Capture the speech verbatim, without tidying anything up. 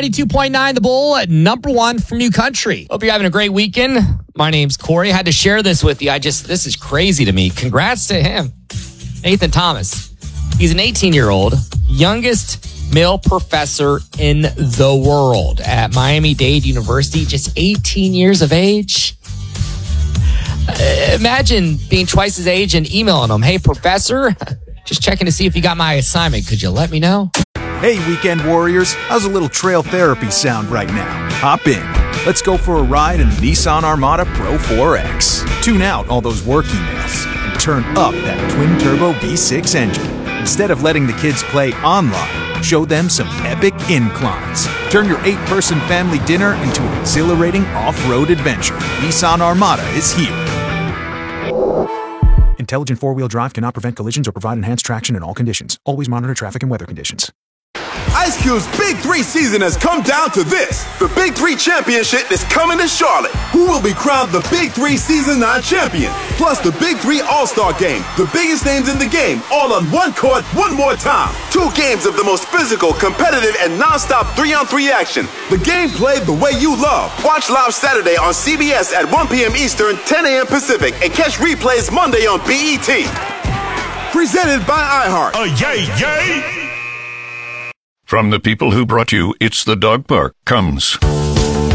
ninety-two point nine The Bull, number one from New Country. Hope you're having a great weekend. My name's Corey. I had to share this with you. I just, this is crazy to me. Congrats to him. Nathan Thomas. He's an eighteen-year-old, youngest male professor in the world at Miami-Dade University, just eighteen years of age. Uh, imagine being twice his age and emailing him, hey, professor, just checking to see if you got my assignment. Could you let me know? Hey, weekend warriors. How's a little trail therapy sound right now? Hop in. Let's go for a ride in the Nissan Armada Pro four X. Tune out all those work emails and turn up that twin-turbo V six engine. Instead of letting the kids play online, show them some epic inclines. Turn your eight-person family dinner into an exhilarating off-road adventure. Nissan Armada is here. Intelligent four-wheel drive cannot prevent collisions or provide enhanced traction in all conditions. Always monitor traffic and weather conditions. Ice Cube's Big Three season has come down to this. The Big Three Championship is coming to Charlotte. Who will be crowned the Big Three Season nine champion? Plus the Big Three All-Star Game. The biggest names in the game, all on one court, one more time. Two games of the most physical, competitive, and non-stop three-on-three action. The game played the way you love. Watch live Saturday on C B S at one p.m. Eastern, ten a.m. Pacific, and catch replays Monday on B E T. Presented by iHeart. Oh, yay, yay! From the people who brought you It's the Dog Park comes